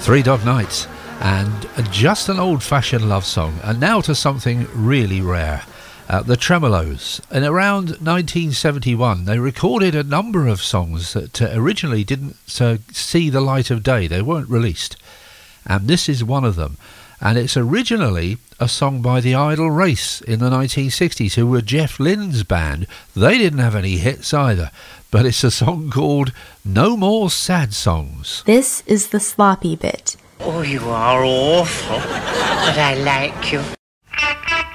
Three Dog Nights, and just an old-fashioned love song. And now to something really rare. The Tremeloes. In around 1971, they recorded a number of songs that originally didn't see the light of day. They weren't released. And this is one of them. And it's originally a song by the Idle Race in the 1960s, who were Jeff Lynne's band. They didn't have any hits either. But it's a song called No More Sad Songs. This is the sloppy bit. Oh, you are awful, but I like you.